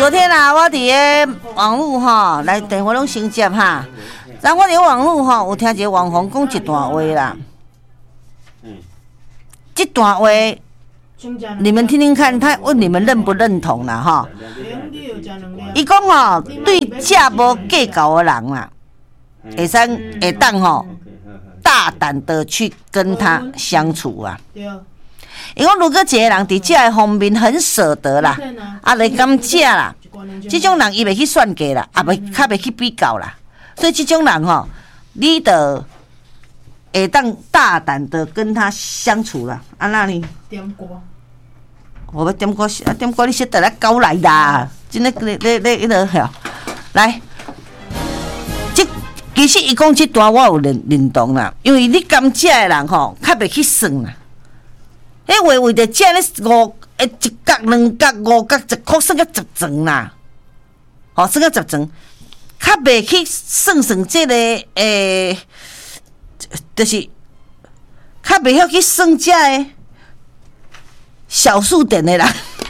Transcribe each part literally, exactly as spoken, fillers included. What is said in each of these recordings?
昨天啊，我伫个网络吼来电话拢先接哈，然后我伫网络吼有听一个网红讲一段话啦。嗯，这段话你们听听看，他问你们认不认同啦哈？伊讲吼，对价无计较的人啦，会使会当吼大胆的去跟他相处啊。伊讲，如果一个人伫这个方面很舍得啦，啊来感谢啦，这种人伊袂去算计啦，也袂较袂去比较啦，所以这种人吼，你得会当大胆的跟他相处啦。安那呢？点歌，我要点歌，啊点歌，你先等来搞来啦，真诶，你你你迄个，来，这其实伊讲这段我有认认同啦，因为你感谢的人吼，较袂去算啦。迄话为着这咧五诶一角两角五角一箍算到十层啦，吼算到十层，较袂去算算这个诶，就是较袂晓去算这个小数点的人，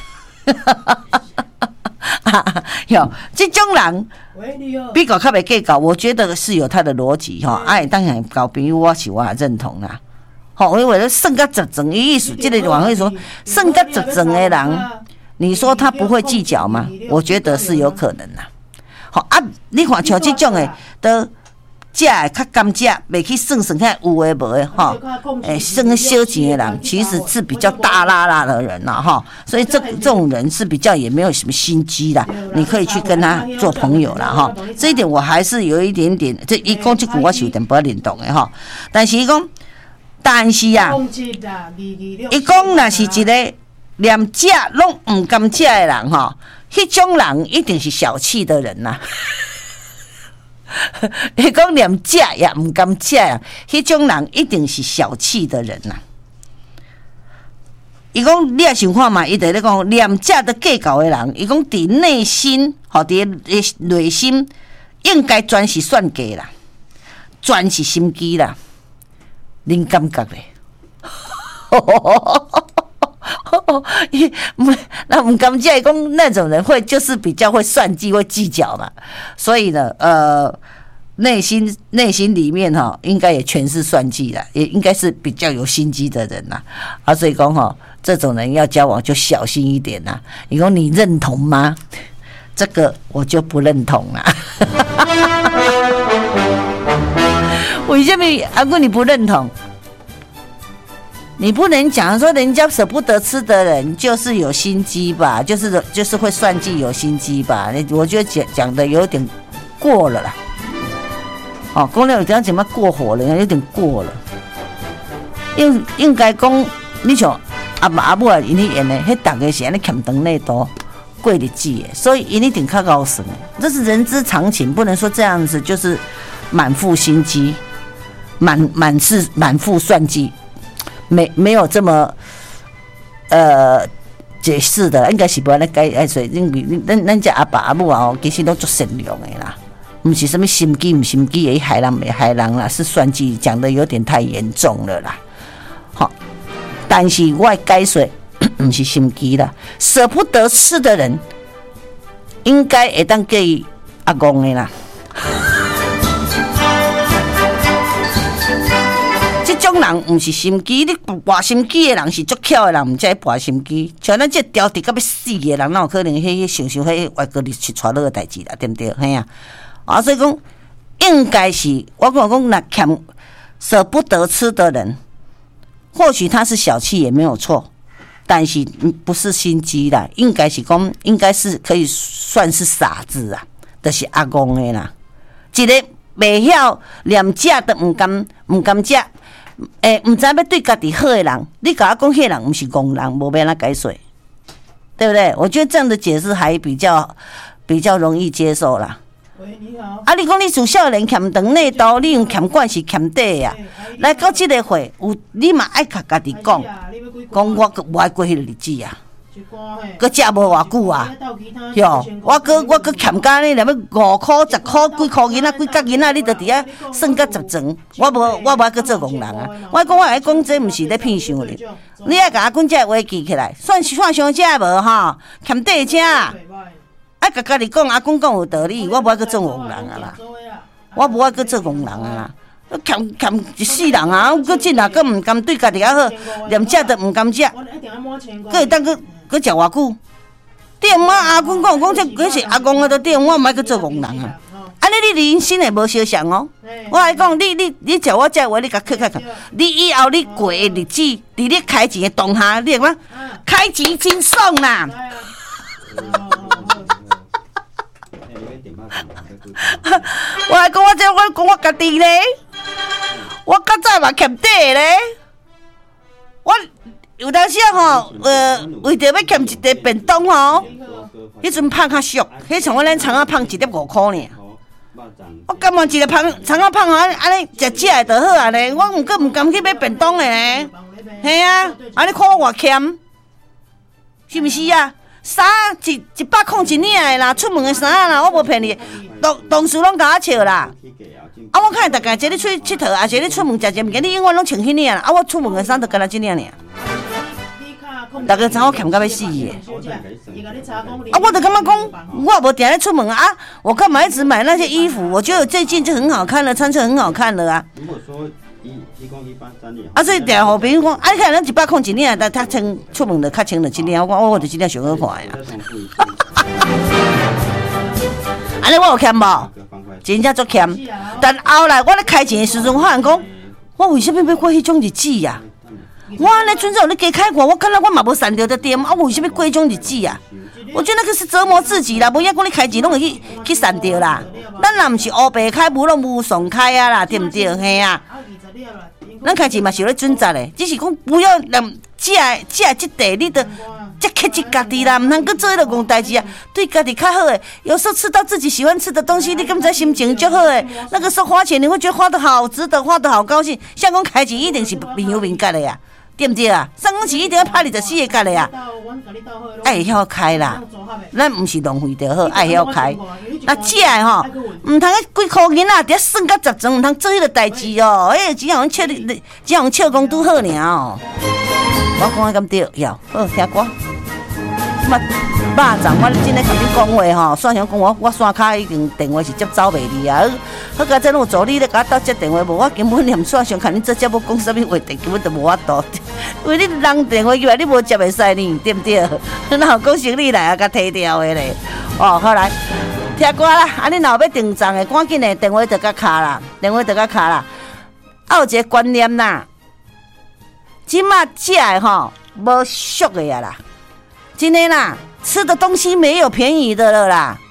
哟，这种人比较较袂计较，我觉得是有他的逻辑吼。哎，当然交朋友我是我也认同啦。吼，因为算到十层，意思这个网会说算到十层的人，你说他不会计较吗？我觉得是有可能啦。好啊，你看像这种的，都这较甘蔗，袂去算算看有诶无诶，吼，诶，算小钱的人，其实是比较大拉拉的人啦，哈。所以这这种人是比较也没有什么心机啦，你可以去跟他做朋友啦，哈。这一点我还是有一点点，这伊讲这句我是有点不认同的哈，但是伊讲。但是啊，伊讲若是一个连食拢唔甘食的人吼，迄种人一定是小气的人呐、啊。伊讲连食也唔甘食啊，迄种人一定是小气的人呐、啊。伊讲你也想看嘛，伊在咧讲连食都计较的人，伊讲伫内心吼，伫内心应该全是算计啦，全是心机啦。恁感觉咧？那唔敢讲，讲那种人会就是比较会算计、会计较嘛。所以呢，呃，内心内心里面哈，应该也全是算计啦，也应该是比较有心机的人呐。啊，所以讲哈，这种人要交往就小心一点呐。你说你认同吗？这个我就不认同啦。为什么阿姑你不认同？你不能讲说人家舍不得吃的人就是有心机吧，就是就是会算计有心机吧？我觉得讲讲的有点过了啦。哦，讲了有点怎么过火了，有点过了。应应该讲，你像阿爸阿母啊，因咧演的，迄大家是安尼欠长内多过日子的，所以因一定较高尚的，这是人之常情，不能说这样子就是满腹心机。满满是满腹算计，没没有这么呃解释的，应该是不安尼解哎，所以因为咱咱这阿爸阿母啊，哦，其实都足善良的啦，不是什么心机唔心机的害人没害人啦，是算计讲的有点太严重了啦。好，但是我解说不是心机啦，舍不得吃的人，应该会当给阿公的啦。这种人不是心机，你博心机的人是足巧的人，唔才博心机。像咱这刁直到要死的人，哪有可能迄想想迄外国日去娶落个代志啦，对不对？嘿啊，啊，所以讲应该是我讲讲，那欠舍不得吃的人，或许他是小气也没有错，但是不是心机啦，应该是讲，应该是可以算是傻子啊，就是阿公的啦，一个袂晓连食都唔甘唔甘食。诶，唔知要对家己好的人，你甲我讲，迄人不是戆人，无要安怎解说，对不对？我觉得这样的解释还比较比较容易接受啦。喂，你好。啊，你讲你自少年欠长内刀，你用欠管是欠底呀？来到这个会，有你嘛爱甲家己讲，讲我我爱过迄个日子啊。搁食无偌久啊？哟，我搁我搁欠家呢，连要五箍、十箍、几箍银仔、几角银仔，你著伫遐算到十层。我无我无爱搁做戆人啊！我讲我爱讲这，毋是咧骗想你。你爱甲我讲这话记起来，算算上这无吼，欠底这。 爱甲家己讲，阿公讲有道理，我无爱去做戆人啊啦，我无爱去做戆人啊啦。欠欠一世人啊，佫真啊，佫毋甘对家己较好，连食都毋甘食，佫会当佫佫食偌久？点我阿公讲讲，这佫是阿公啊，都点我毋爱去做戆人啊。安尼你人生会无相像哦。我来讲，你你你食我这话，你甲克克克，你以后你过的日子，伫你开钱的当下，你讲开钱真爽啦。我来讲，我这我讲我家己咧。我较早嘛欠底咧，我有当时啊吼，呃，为着要欠一个便当吼，迄阵胖较俗，迄像我咱葱仔胖一粒五箍尔。我甘愿一个胖葱仔胖安安尼食食的就好啊咧，我毋过毋甘去买便当的咧，嘿啊，安尼看我偌欠，是毋是啊？衫一一百块一领的啦，出门的衫啦，我无骗你，同同事拢甲我笑啦。啊，我看逐家坐咧出去佚佗，啊，坐咧出门食一物件，你永远拢穿迄领啦。啊，我出门的衫就干那即领尔。逐个知我欠到要死的。啊，我就感觉讲，我无定咧出门啊，我干嘛一直买那些衣服？我觉得这件就很好看了，穿着很好看了啊。啊，所以定互朋友讲，啊，你看咱一百块一领，但他穿出门就较穿着即领，我讲我我就即领上好看呀。安尼我有欠无？真正足欠。但后来我咧开钱的时阵，我发现讲，我为什么要过迄种日子呀、啊？我安尼阵子你加开过，我看到我嘛无赚到的店，啊，我为什么过迄种日子呀、啊？我觉得那个是折磨自己啦，无影讲你开钱拢会去去赚到啦。咱若毋是乌白开，无拢无爽开啊啦，对毋对？嘿啊。咱开钱嘛是有咧准则的，只是讲不要让食食即地，你得才克制家己啦，唔通去做迄个戆代志啊。对家己较好诶，有时候吃到自己喜欢吃的东西，你敢知心情就好诶。那个时候花钱，你会觉得花得好值得，花得好高兴。像讲开钱一定是面有面角的呀，对不对啊？上讲是一定要拍二十四个角的呀，爱会晓开啦。咱唔是浪费就好，爱晓开。啊，食诶吼，唔通几箍银仔，伫遐算到十层，唔通做迄个代志哦。迄只样笑你，只样笑讲拄好尔哦。我讲啊，咁对，要好听歌。什么肉粽？我真咧甲你讲话吼，算想讲我我线卡已经电话是接走袂离啊。好佳这有助理咧甲我斗接电话无？我根本连线上看你这节目讲啥物话题，根本就无法度。因为你人电话过来，你无接袂使呢，对不对？哪有讲生理来啊，甲摕掉的咧？哦，好来听歌啦！啊，你若要订账的，赶紧的电话就甲卡啦，电话就甲卡啦。啊，有一个观念啦，即马食的吼无俗的啊啦。今天啦，吃的东西没有便宜的了啦。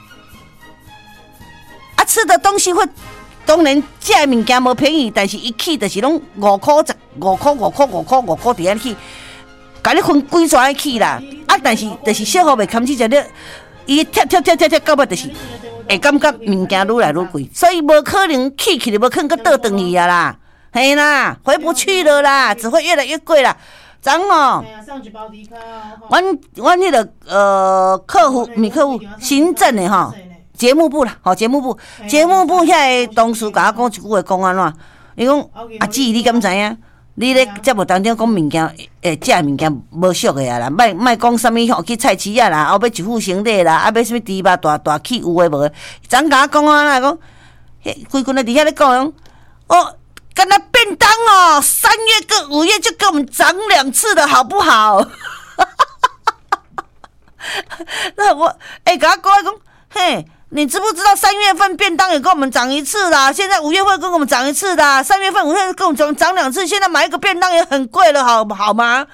啊，吃的东西会，当然食的物件无便宜，但是一起就是拢五块十五块五块五块五块伫遐去，甲你分几抓去啦。啊，但是就是小号袂堪去食了，伊跳跳跳跳跳到尾就是会感觉物件愈来愈贵，所以无可能起去就无可能搁倒转去啊啦，嘿啦，回不去了啦，只会越来越贵啦。昨哦，阮阮迄个呃客户，毋是客户，行政的吼，节目部啦，吼节目部，节目部遐个同事甲我讲一句话，讲安怎？伊讲阿姊，你敢知影？你咧节目当中讲物件，诶，食物件无俗的啊啦，莫莫讲啥物吼去菜市啊啦，后要一副生理啦，啊要啥物猪肉大大起有诶无诶？昨甲我讲啊啦，讲，迄规群咧伫遐咧讲，哦。跟那便当哦，三月跟五月就给我们涨两次的好不好？那我哎，给他过来讲，嘿，你知不知道三月份便当也跟我们涨一次啦？现在五月份跟我们涨一次啦，三月份、五月份跟我们涨涨两次，现在买一个便当也很贵了，好好吗？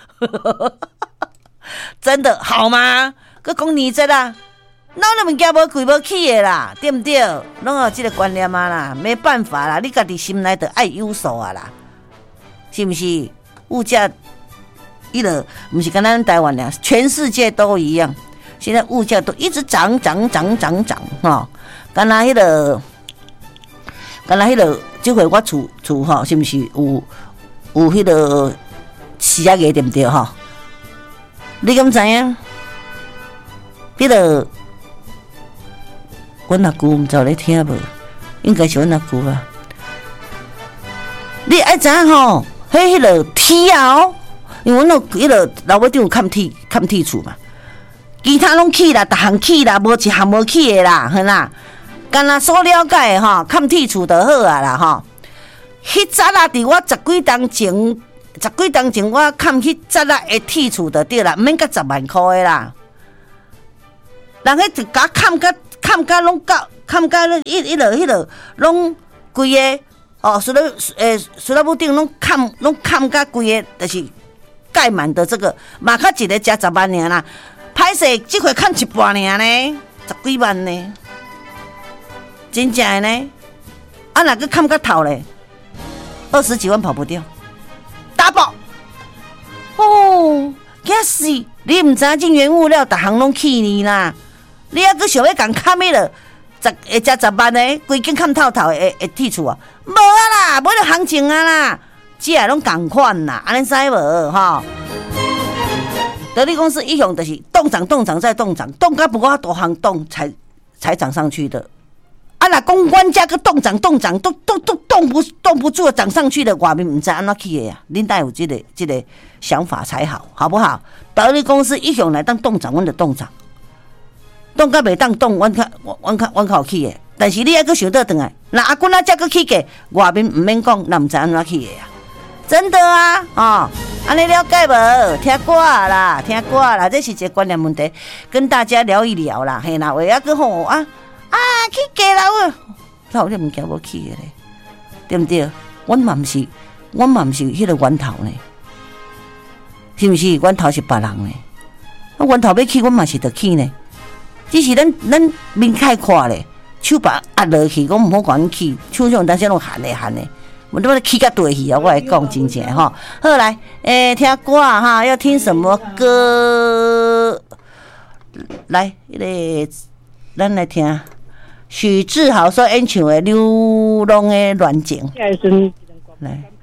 真的好吗？佮讲你这啦。咱那物件无贵无起的啦，对不对？拢有这个观念啊啦，没办法啦，你家己心内就爱有数啊啦，是不是？物价，伊个不是跟咱台湾俩，全世界都一样。现在物价都一直涨涨涨涨涨吼，敢若迄个，敢若迄个，这回我厝厝吼，是不是有有迄个四啊个对不对吼？你敢知影？迄个。阮阿姑毋知咧听无，应该是阮阿姑吧。你爱知影吼？迄迄落铁啊哦，因为阮有迄落老尾顶有看铁看铁厝嘛， 其他拢起啦，逐项起啦，无一项无起的啦，哼啦。干那所了解的吼，看剔除就好啊啦吼。迄早啊，伫我十几当前，十几当前我看迄早啊会剔除就对啦，毋免甲十万块的啦。人迄一甲看甲看甲拢到，看甲迄迄落迄落拢规个哦，除了诶，除了不定拢看拢看甲规个，就是盖满的这个，嘛较一个加十万尔啦。歹势，即回看一半尔呢，十几万呢。真正的呢，啊，哪个看个头嘞？二十几万跑不掉 ，double 哦，惊死！你唔知进原物料，逐项拢起你啦。你还阁想要共砍迄落十会加十万呢？规间砍透透会会剔除啊？无啊啦，无了行情啊啦，只系拢共款啦，安尼使无吼？得力公司一向就是动涨、动涨再动涨，动甲不过多行动才才涨上去的。啊！那公关价个动涨动涨，都都都动不动不住涨上去的，外面唔知安怎去的呀？恁带有这个这个想法才好，好不好？得力公司一向来当动涨，阮就动涨，动甲袂当动，阮较阮较阮较有去的。但是你还阁想倒转来，那阿姑那价个去价，外面唔免讲，那唔知安怎去的呀？真的啊，哦，安尼了解无？听歌啦，听歌啦，这是一个观念问题，跟大家聊一聊啦，嘿啦，为啊个吼啊。啊，去价啦！我，哪有这物件无去的咧？对不对？阮嘛毋是，阮嘛毋是迄个源头呢，是毋是？源头是别人呢。啊，源头要去，阮嘛是得去呢。只是咱咱面开看咧，手把压落去，我毋好讲去，手上当时拢寒的寒的。我他妈去甲对去啊！我来讲真正吼。好来，诶、欸，听歌啊哈，要听什么歌？来，迄、那个，咱来听。许志豪所演唱的《流浪的恋情》，来。